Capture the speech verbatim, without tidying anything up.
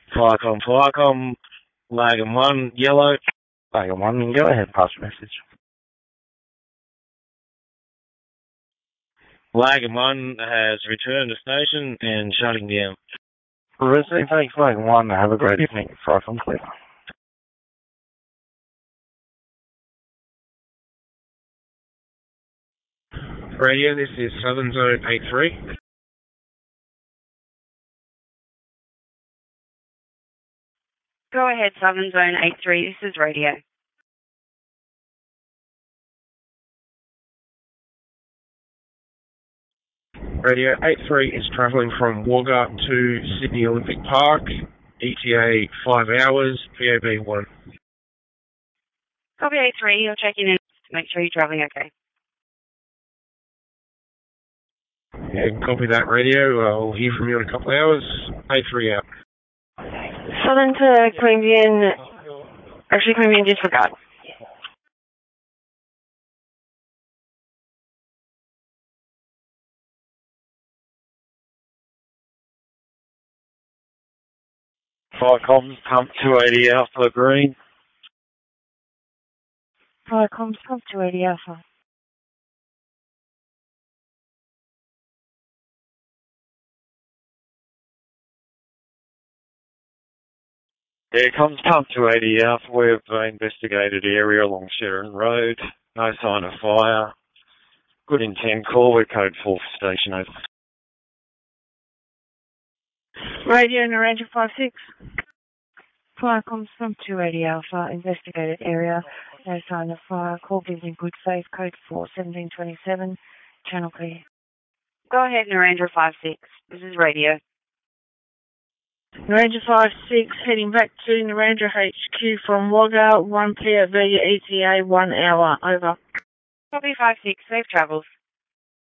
Flycom, Flycom, Lagan one, yellow. Lagan one, go ahead, pass your message. Lagan one has returned to station and shutting down. Received, thanks, Lagan one. Have a great evening. Flycom clear. Radio, this is Southern Zone eight three. Go ahead, Southern Zone eight three. This is radio. Radio eight three is travelling from Wagga to Sydney Olympic Park. E T A five hours, P O B one. Copy eight three. You're checking in to make sure you're travelling okay. Yeah, copy that, radio. I'll hear from you in a couple of hours. eight three out. Southern to Queanbeyan. Actually, Queanbeyan disregard. Flycom, pump two eighty Alpha green. Flycom, pump two eighty Alpha. Here comes pump two eighty Alpha. We've uh, investigated the area along Sheridan Road. No sign of fire. Good intent call. We're code four for station over. Radio Naranja five six. Flycom, pump two eighty Alpha. Investigated area. No sign of fire. Call gives in good faith. Code four seventeen twenty-seven. Channel clear. Go ahead, Naranja five six. This is radio. Naranja five six, heading back to Naranja H Q from Wagga, one P O V, E T A, one hour, over. Copy five six, safe travels.